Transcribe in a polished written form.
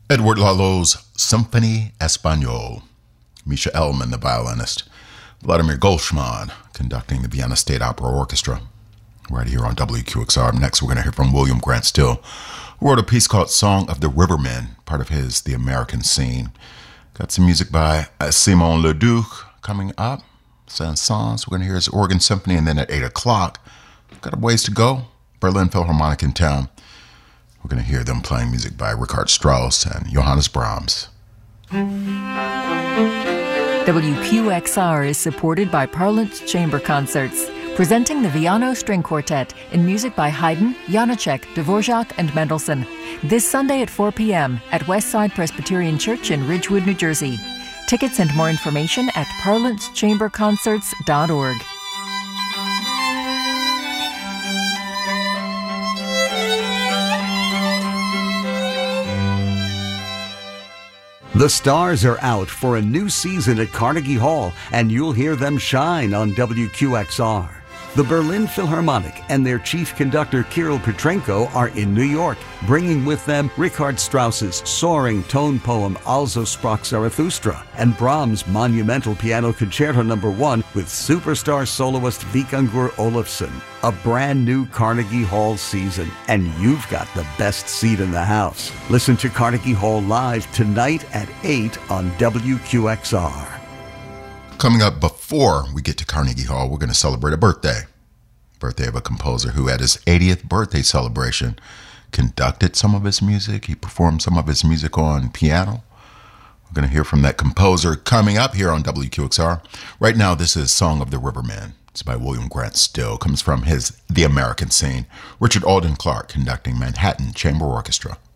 Edward Lalo's Symphony Espagnole. Misha Elman, the violinist. Vladimir Golshman, conducting the Vienna State Opera Orchestra. Right here on WQXR. Next, we're going to hear from William Grant Still, who wrote a piece called Song of the Rivermen, part of his The American Scene. Got some music by Simon Leduc coming up. Saint-Saëns, we're going to hear his organ symphony, and then at 8 o'clock, got a ways to go. Berlin Philharmonic in town. We're going to hear them playing music by Richard Strauss and Johannes Brahms. WQXR is supported by Parlance Chamber Concerts, presenting the Viano String Quartet in music by Haydn, Janacek, Dvorak, and Mendelssohn. This Sunday at 4 p.m. at Westside Presbyterian Church in Ridgewood, New Jersey. Tickets and more information at parlancechamberconcerts.org. The stars are out for a new season at Carnegie Hall, and you'll hear them shine on WQXR. The Berlin Philharmonic and their chief conductor Kirill Petrenko are in New York, bringing with them Richard Strauss's soaring tone poem Also sprach Zarathustra and Brahms' monumental piano concerto No. 1 with superstar soloist Vikingur Olafsson. A brand new Carnegie Hall season, and you've got the best seat in the house. Listen to Carnegie Hall live tonight at 8 on WQXR. Coming up before we get to Carnegie Hall, we're going to celebrate a birthday. Birthday of a composer who at his 80th birthday celebration conducted some of his music. He performed some of his music on piano. We're going to hear from that composer coming up here on WQXR. Right now, this is Song of the Rivermen. It's by William Grant Still. Comes from his The American Scene. Richard Alden Clark conducting Manhattan Chamber Orchestra.